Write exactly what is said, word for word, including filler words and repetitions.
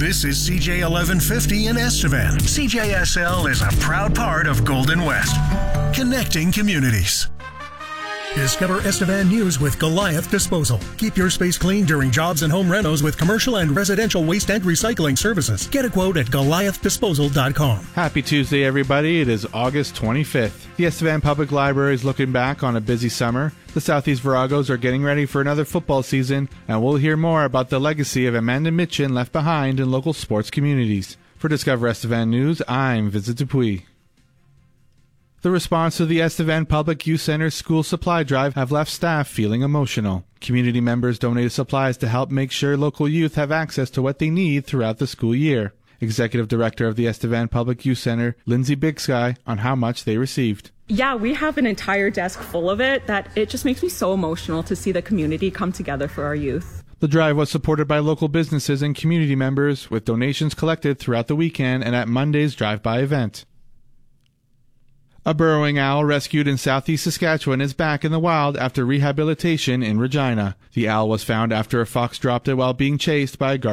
This is C J eleven fifty in Estevan. C J S L is a proud part of Golden West, connecting communities. Discover Estevan News with Goliath Disposal. Keep your space clean during jobs and home renos with commercial and residential waste and recycling services. Get a quote at goliath disposal dot com. Happy Tuesday, everybody. It is August twenty-fifth. The Estevan Public Library is looking back on a busy summer. The Southeast Viragos are getting ready for another football season, and we'll hear more about the legacy of Amanda Mitchin left behind in local sports communities. For Discover Estevan News, I'm Vincent Dupuis. The response to the Estevan Public Youth Center's school supply drive have left staff feeling emotional. Community members donated supplies to help make sure local youth have access to what they need throughout the school year. Executive Director of the Estevan Public Youth Center, Lindsay Bigsky, on how much they received. Yeah, we have an entire desk full of it that it just makes me so emotional to see the community come together for our youth. The drive was supported by local businesses and community members, with donations collected throughout the weekend and at Monday's drive-by event. A burrowing owl rescued in southeast Saskatchewan is back in the wild after rehabilitation in Regina. The owl was found after a fox dropped it while being chased by a guard.